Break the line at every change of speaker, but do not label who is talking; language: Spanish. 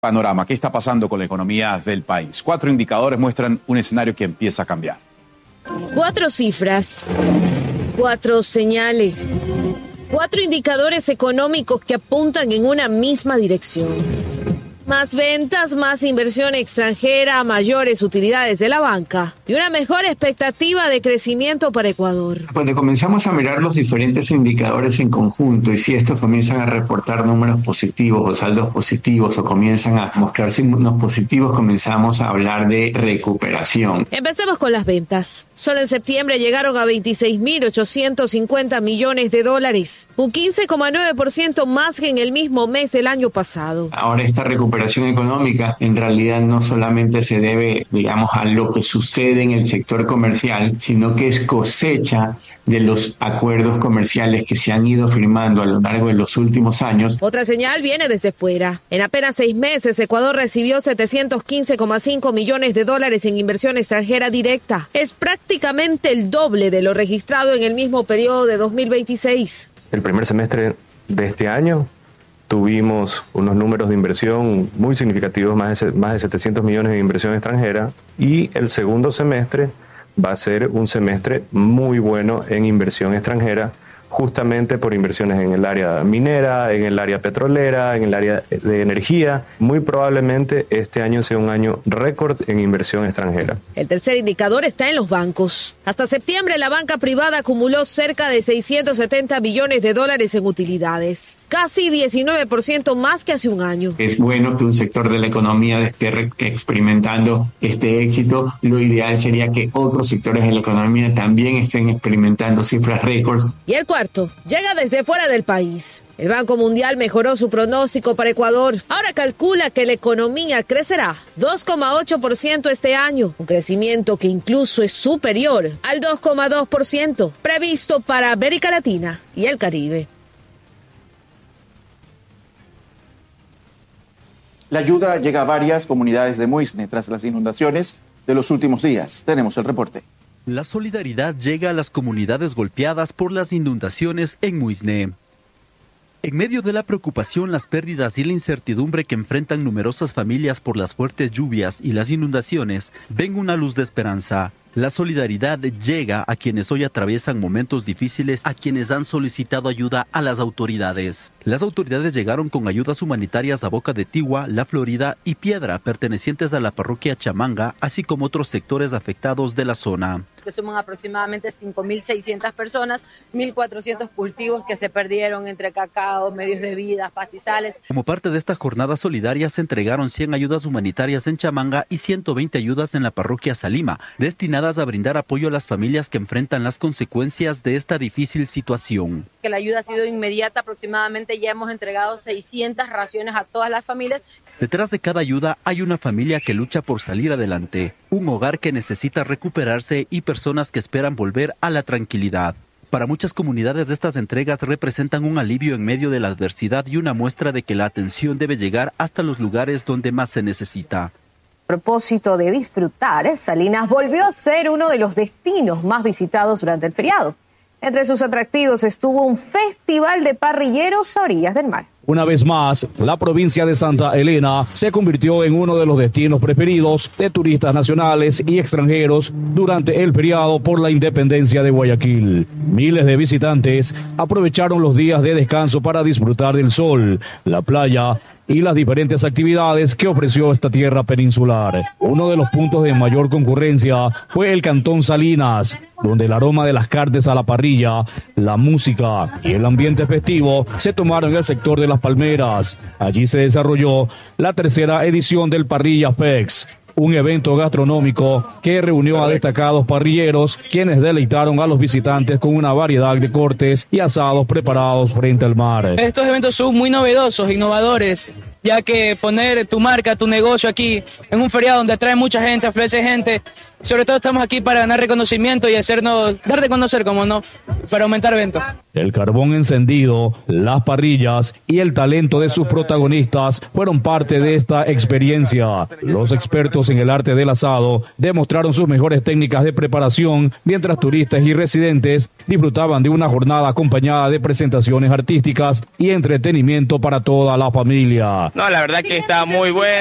Panorama, ¿qué está pasando con la economía del país? 4 indicadores muestran un escenario que empieza a cambiar.
4 cifras, 4 señales, 4 indicadores económicos que apuntan en una misma dirección. Más ventas, más inversión extranjera, mayores utilidades de la banca y una mejor expectativa de crecimiento para Ecuador.
Cuando comenzamos a mirar los diferentes indicadores en conjunto y si estos comienzan a reportar números positivos o saldos positivos o comienzan a mostrar signos positivos, comenzamos a hablar de recuperación.
Empecemos con las ventas. Solo en septiembre llegaron a 26.850 millones de dólares, un 15,9% más que en el mismo mes del año pasado.
Ahora esta recuperación económica en realidad no solamente se debe, digamos, a lo que sucede en el sector comercial, sino que es cosecha de los acuerdos comerciales que se han ido firmando a lo largo de los últimos años.
Otra señal viene desde fuera. En apenas 6 meses, Ecuador recibió 715,5 millones de dólares en inversión extranjera directa. Es prácticamente el doble de lo registrado en el mismo periodo de 2026.
El primer semestre de este año tuvimos unos números de inversión muy significativos, más de 700 millones de inversión extranjera, y el segundo semestre va a ser un semestre muy bueno en inversión extranjera, justamente por inversiones en el área minera, en el área petrolera, en el área de energía. Muy probablemente este año sea un año récord en inversión extranjera.
El tercer indicador está en los bancos. Hasta septiembre, la banca privada acumuló cerca de 670 millones de dólares en utilidades, casi 19% más que hace un año.
Es bueno que un sector de la economía esté experimentando este éxito. Lo ideal sería que otros sectores de la economía también estén experimentando cifras récords.
Y el cuarto llega desde fuera del país. El Banco Mundial mejoró su pronóstico para Ecuador. Ahora calcula que la economía crecerá 2,8% este año, un crecimiento que incluso es superior al 2,2% previsto para América Latina y el Caribe.
La ayuda llega a varias comunidades de Muisne tras las inundaciones de los últimos días. Tenemos el reporte.
La solidaridad llega a las comunidades golpeadas por las inundaciones en Muisne. En medio de la preocupación, las pérdidas y la incertidumbre que enfrentan numerosas familias por las fuertes lluvias y las inundaciones, ven una luz de esperanza. La solidaridad llega a quienes hoy atraviesan momentos difíciles, a quienes han solicitado ayuda a las autoridades. Las autoridades llegaron con ayudas humanitarias a Boca de Tigua, La Florida y Piedra, pertenecientes a la parroquia Chamanga, así como otros sectores afectados de la zona.
Que suman aproximadamente 5.600 personas, 1.400 cultivos que se perdieron entre cacao, medios de vida, pastizales.
Como parte de esta jornada solidaria se entregaron 100 ayudas humanitarias en Chamanga y 120 ayudas en la parroquia Salima, destinadas a brindar apoyo a las familias que enfrentan las consecuencias de esta difícil situación.
Que la ayuda ha sido inmediata, aproximadamente ya hemos entregado 600 raciones a todas las familias.
Detrás de cada ayuda hay una familia que lucha por salir adelante, un hogar que necesita recuperarse y personas que esperan volver a la tranquilidad. Para muchas comunidades estas entregas representan un alivio en medio de la adversidad y una muestra de que la atención debe llegar hasta los lugares donde más se necesita.
A propósito de disfrutar, Salinas volvió a ser uno de los destinos más visitados durante el feriado. Entre sus atractivos estuvo un festival de parrilleros a orillas del mar.
Una vez más, la provincia de Santa Elena se convirtió en uno de los destinos preferidos de turistas nacionales y extranjeros durante el feriado por la independencia de Guayaquil. Miles de visitantes aprovecharon los días de descanso para disfrutar del sol, la playa y las diferentes actividades que ofreció esta tierra peninsular. Uno de los puntos de mayor concurrencia fue el Cantón Salinas, donde el aroma de las carnes a la parrilla, la música y el ambiente festivo se tomaron en el sector de Las Palmeras. Allí se desarrolló la tercera edición del Parrilla Fex, un evento gastronómico que reunió a destacados parrilleros, quienes deleitaron a los visitantes con una variedad de cortes y asados preparados frente al mar.
Estos eventos son muy novedosos, innovadores, ya que poner tu marca, tu negocio aquí, en un feriado donde atrae mucha gente, afluye gente, sobre todo estamos aquí para ganar reconocimiento y dar de conocer, como no, para aumentar ventas.
El carbón encendido, las parrillas y el talento de sus protagonistas fueron parte de esta experiencia. Los expertos en el arte del asado demostraron sus mejores técnicas de preparación, mientras turistas y residentes disfrutaban de una jornada acompañada de presentaciones artísticas y entretenimiento para toda la familia.
No, la verdad que está muy bueno.